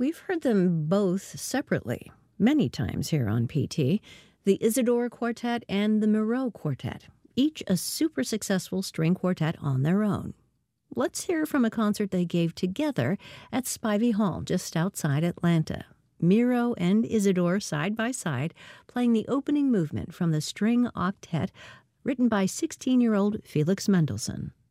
We've heard them both separately many times here on PT, the Isidore Quartet and the Moreau Quartet, each a super successful string quartet on their own. Let's hear from a concert they gave together at Spivey Hall just outside Atlanta. Miro and Isidore side by side, playing the opening movement from the string octet written by 16-year-old Felix Mendelssohn.